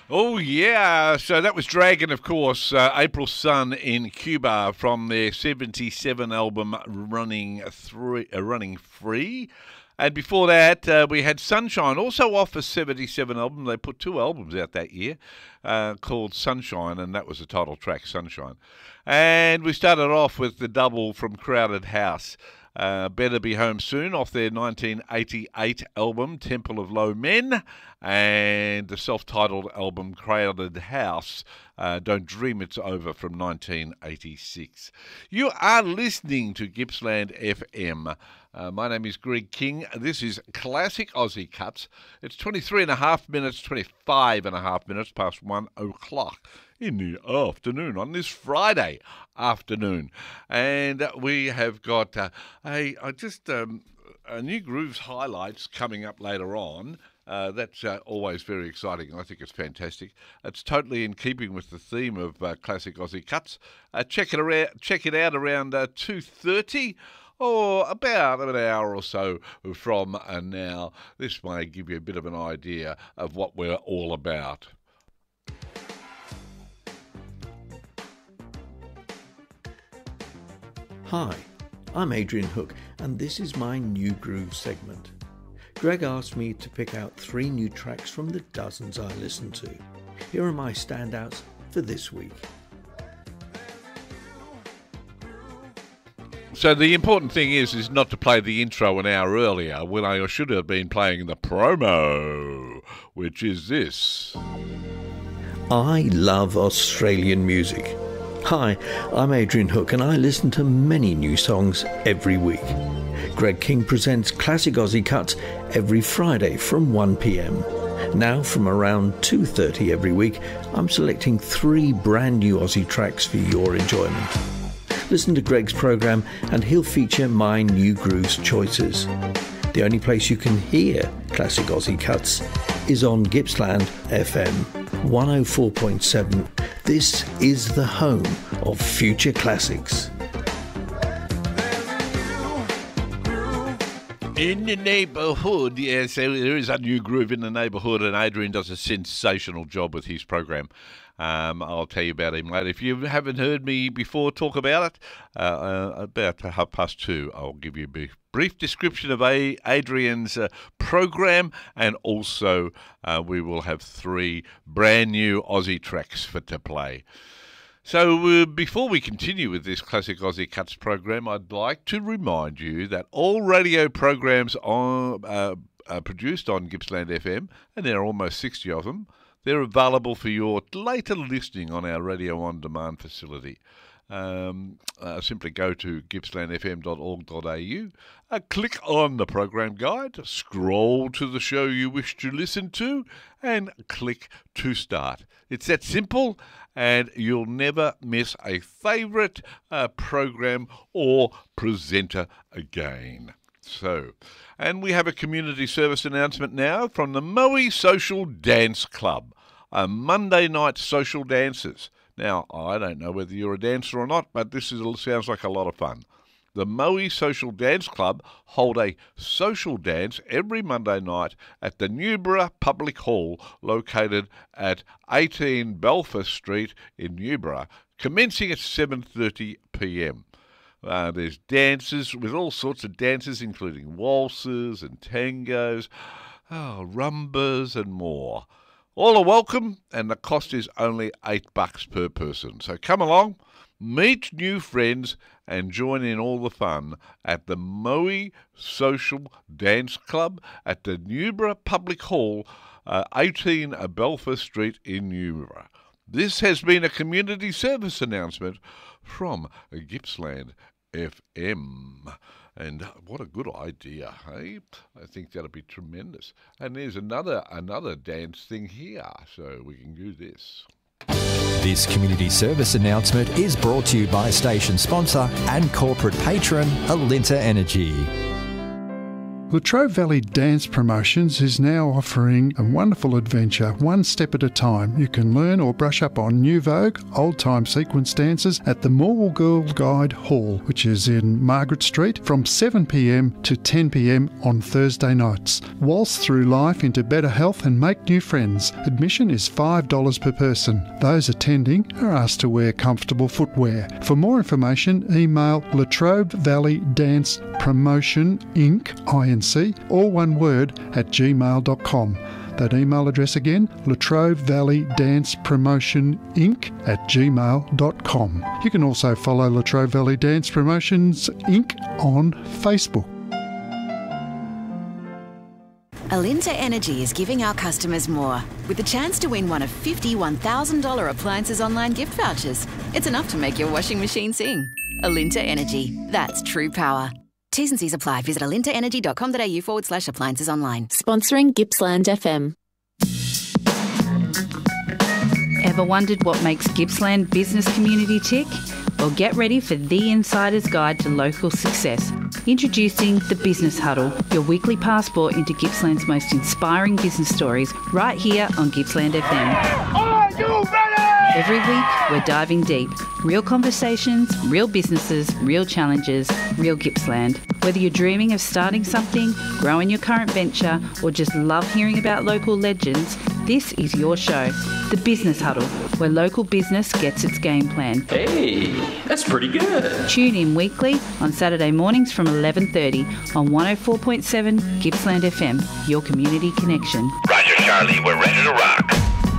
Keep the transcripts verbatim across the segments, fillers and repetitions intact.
Oh, yeah. So that was Dragon, of course, uh, April Sun in Cuba from their seventy-seven album Running, Three, uh, Running Free. And before that, uh, we had Sunshine, also off a seventy-seven album. They put two albums out that year uh, called Sunshine, and that was the title track, Sunshine. And we started off with the double from Crowded House, uh, Better Be Home Soon, off their nineteen eighty-eight album, Temple of Low Men, and the self-titled album, Crowded House, uh, Don't Dream It's Over, from nineteen eighty-six. You are listening to Gippsland F M. Uh, my name is Greg King. This is Classic Aussie Cuts. It's twenty-three and a half minutes, twenty-five and a half minutes past one o'clock in the afternoon on this Friday afternoon. And we have got uh, a, a just um, a New Grooves highlights coming up later on. Uh, that's uh, always very exciting. I think it's fantastic. It's totally in keeping with the theme of uh, Classic Aussie Cuts. Uh, check it around, check it out around uh, two thirty. Or about an hour or so from uh, now. This may give you a bit of an idea of what we're all about. Hi, I'm Adrian Hook, and this is my New Groove segment. Greg asked me to pick out three new tracks from the dozens I listen to. Here are my standouts for this week. So the important thing is is not to play the intro an hour earlier when I should have been playing the promo, which is this. I love Australian music. Hi, I'm Adrian Hook, and I listen to many new songs every week. Greg King presents Classic Aussie Cuts every Friday from one p.m. Now, from around two thirty every week, I'm selecting three brand new Aussie tracks for your enjoyment. Listen to Greg's program and he'll feature my New Grooves choices. The only place you can hear Classic Aussie Cuts is on Gippsland F M one oh four point seven. This is the home of future classics. In the neighbourhood, yes, there is a new groove in the neighbourhood, and Adrian does a sensational job with his program. Um, I'll tell you about him later. If you haven't heard me before talk about it, uh, uh, about half past two, I'll give you a brief, brief description of a, Adrian's uh, program, and also uh, we will have three brand new Aussie tracks for to play. So uh, before we continue with this Classic Aussie Cuts program, I'd like to remind you that all radio programs are, uh, are produced on Gippsland F M, and there are almost sixty of them. They're available for your later listening on our Radio On Demand facility. Um, uh, simply go to gippsland f m dot org dot a u, uh, click on the program guide, scroll to the show you wish to listen to, and click to start. It's that simple, and you'll never miss a favourite uh, program or presenter again. So, and we have a community service announcement now from the Moe Social Dance Club, a Monday night social dances. Now, I don't know whether you're a dancer or not, but this is, sounds like a lot of fun. The Moe Social Dance Club hold a social dance every Monday night at the Newborough Public Hall, located at eighteen Belfast Street in Newborough, commencing at seven thirty p.m. Uh, there's dances with all sorts of dances, including waltzes and tangos, oh, rumbas and more. All are welcome, and the cost is only eight bucks per person. So come along, meet new friends, and join in all the fun at the Moe Social Dance Club at the Newborough Public Hall, uh, eighteen Belfast Street in Newborough. This has been a community service announcement from Gippsland F M. And what a good idea, hey? I think that'll be tremendous. And there's another another dance thing here, so we can do this. This community service announcement is brought to you by station sponsor and corporate patron Alinta Energy. Latrobe Valley Dance Promotions is now offering a wonderful adventure, one step at a time. You can learn or brush up on New Vogue, old-time sequence dances at the Morwell Girl Guide Hall, which is in Margaret Street, from seven p m to ten p m on Thursday nights. Waltz through life into better health and make new friends. Admission is five dollars per person. Those attending are asked to wear comfortable footwear. For more information, email Latrobe Valley Dance Promotion Incorporated, all one word, at gmail dot com. That email address again, Latrobe Valley Dance Promotion Incorporated at gmail dot com. You can also follow Latrobe Valley Dance Promotions Incorporated on Facebook. Alinta Energy is giving our customers more, with the chance to win one of fifty one thousand dollars appliances online gift vouchers. It's enough to make your washing machine sing. Alinta Energy, that's true power. T's and C's apply. Visit alintaenergy.com.au forward slash appliances online. Sponsoring Gippsland F M. Ever wondered what makes Gippsland business community tick? Well, get ready for the Insider's Guide to Local Success. Introducing The Business Huddle, your weekly passport into Gippsland's most inspiring business stories, right here on Gippsland F M. Are you ready? Every week, we're diving deep. Real conversations, real businesses, real challenges, real Gippsland. Whether you're dreaming of starting something, growing your current venture, or just love hearing about local legends, this is your show, The Business Huddle, where local business gets its game plan. Hey, that's pretty good. Tune in weekly on Saturday mornings from eleven thirty on one oh four point seven Gippsland F M, your community connection. Roger, Charlie, we're ready to rock.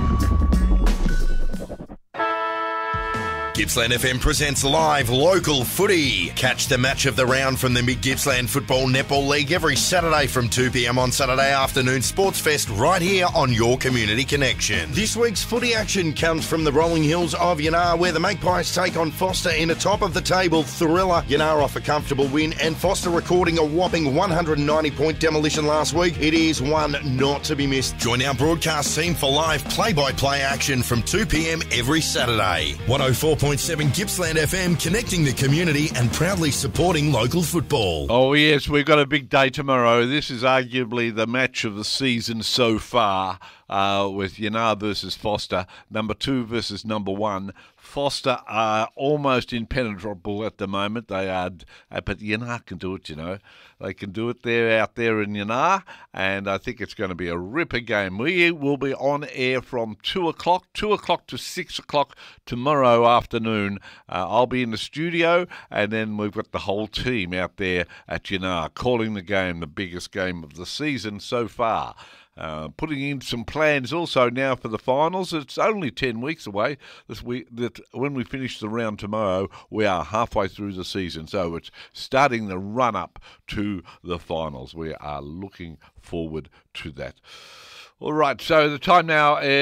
Gippsland F M presents live local footy. Catch the match of the round from the Mid-Gippsland Football Netball League every Saturday from two p m on Saturday afternoon Sports Fest right here on your Community Connection. This week's footy action comes from the rolling hills of Yanar, where the Magpies take on Foster in a top-of-the-table thriller. Yanar off a comfortable win, and Foster recording a whopping one hundred ninety point demolition last week. It is one not to be missed. Join our broadcast team for live play-by-play action from two p m every Saturday. one oh four point seven Gippsland F M, connecting the community and proudly supporting local football. Oh yes, we've got a big day tomorrow. This is arguably the match of the season so far, uh, with Yanar versus Foster, number two versus number one. Foster are almost impenetrable at the moment. They are, but Yanar can do it, you know. They can do it there, out there in Yanar, and I think it's going to be a ripper game. We will be on air from two o'clock, two o'clock to six o'clock tomorrow afternoon. Uh, I'll be in the studio, and then we've got the whole team out there at Yanar calling the game, the biggest game of the season so far. Uh, putting in some plans also now for the finals. It's only ten weeks away. This week, that when we finish the round tomorrow, we are halfway through the season. So it's starting the run up to the finals. We are looking forward to that. All right, so the time now is